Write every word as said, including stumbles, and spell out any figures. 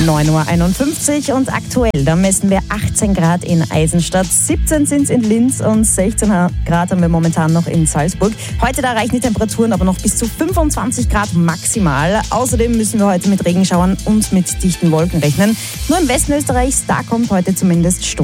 neun Uhr einundfünfzig und aktuell, da messen wir achtzehn Grad in Eisenstadt, siebzehn sind es in Linz und sechzehn Grad haben wir momentan noch in Salzburg. Heute da reichen die Temperaturen aber noch bis zu fünfundzwanzig Grad maximal. Außerdem müssen wir heute mit Regenschauern und mit dichten Wolken rechnen. Nur im Westen Österreichs, da kommt heute zumindest Sturm.